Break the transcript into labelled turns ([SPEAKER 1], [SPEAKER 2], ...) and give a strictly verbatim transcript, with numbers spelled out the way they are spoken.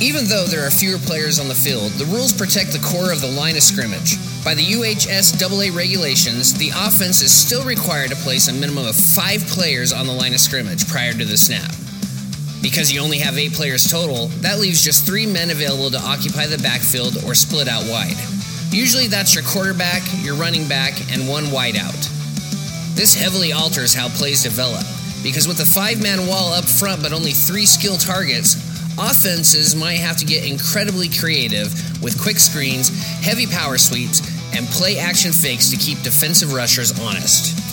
[SPEAKER 1] Even though there are fewer players on the field, the rules protect the core of the line of scrimmage. By the U H S A A regulations, the offense is still required to place a minimum of five players on the line of scrimmage prior to the snap. Because you only have eight players total, that leaves just three men available to occupy the backfield or split out wide. Usually that's your quarterback, your running back, and one wide out. This heavily alters how plays develop, because with a five-man wall up front but only three skill targets, offenses might have to get incredibly creative with quick screens, heavy power sweeps, and play-action fakes to keep defensive rushers honest.